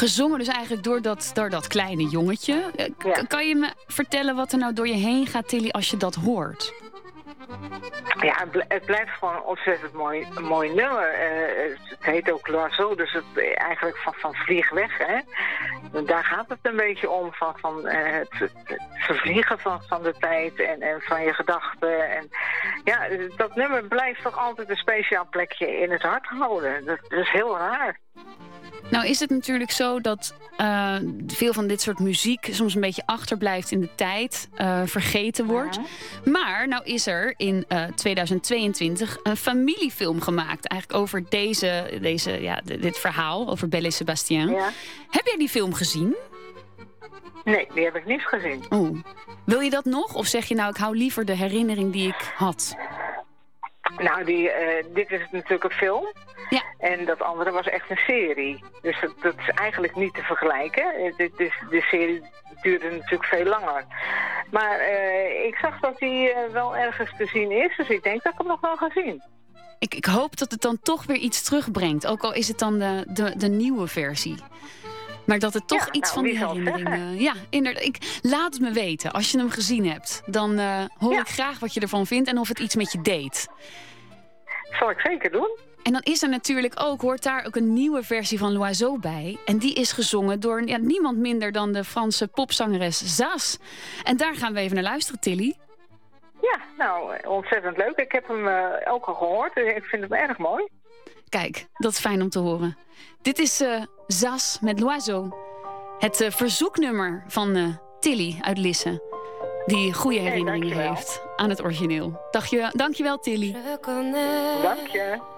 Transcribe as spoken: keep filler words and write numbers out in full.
Gezongen dus eigenlijk door dat, door dat kleine jongetje. K- Ja. Kan je me vertellen wat er nou door je heen gaat, Tilly, als je dat hoort? Ja, het bl- het blijft gewoon een ontzettend mooi, een mooi nummer. Uh, het heet ook L'Oiseau, dus het, eigenlijk van, van vlieg weg, hè. Daar gaat het een beetje om, van, van uh, het, het vervliegen van, van de tijd en, en van je gedachten. En ja, dat nummer blijft toch altijd een speciaal plekje in het hart houden. Dat, dat is heel raar. Nou is het natuurlijk zo dat uh, veel van dit soort muziek soms een beetje achterblijft in de tijd, uh, vergeten wordt. Ja. Maar nou is er in uh, tweeduizend tweeëntwintig een familiefilm gemaakt. Eigenlijk over deze, deze, ja, dit verhaal, over Belle et Sébastien. Ja. Heb jij die film gezien? Nee, die heb ik niet gezien. Oh. Wil je dat nog? Of zeg je nou, ik hou liever de herinnering die ik had? Nou, die, uh, dit is natuurlijk een film. Ja. En dat andere was echt een serie. Dus dat, dat is eigenlijk niet te vergelijken. Dit is, de serie duurde natuurlijk veel langer. Maar uh, ik zag dat die uh, wel ergens te zien is. Dus ik denk dat ik hem nog wel ga zien. Ik, ik hoop dat het dan toch weer iets terugbrengt. Ook al is het dan de, de, de nieuwe versie. Maar dat het toch Ja, iets nou, van die wie zal het herinneringen... zeggen? Ja, inderdaad. Ik, laat het me weten. Als je hem gezien hebt, dan uh, hoor Ja. ik graag wat je ervan vindt en of het iets met je deed. Zal ik zeker doen. En dan is er natuurlijk ook, hoort daar ook een nieuwe versie van L'Oiseau bij. En die is gezongen door ja, niemand minder dan de Franse popzangeres Zaz. En daar gaan we even naar luisteren, Tilly. Ja, nou, ontzettend leuk. Ik heb hem uh, ook al gehoord. Ik vind hem erg mooi. Kijk, dat is fijn om te horen. Dit is uh, Zaz met L'Oiseau. Het uh, verzoeknummer van uh, Tilly uit Lisse. Die goede herinneringen dankjewel. heeft aan het origineel. Dag je, dankjewel, Tilly. Dank je.